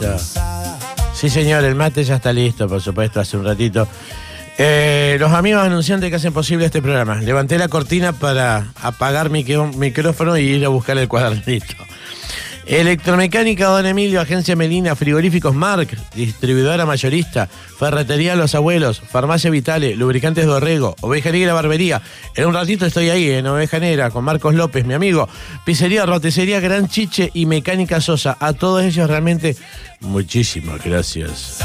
listo. Sí, señor, el mate ya está listo, por supuesto, hace un ratito. Los amigos anunciantes que hacen posible este programa. Levanté la cortina para apagar mi micrófono y ir a buscar el cuadernito. Electromecánica Don Emilio, Agencia Melina, Frigoríficos Marc, distribuidora mayorista, Ferretería Los Abuelos, Farmacia Vitale, Lubricantes Dorrego, Oveja Negra Barbería. En un ratito estoy ahí en Oveja Negra con Marcos López, mi amigo. Pizzería, Roticería Gran Chiche y Mecánica Sosa. A todos ellos realmente muchísimas gracias.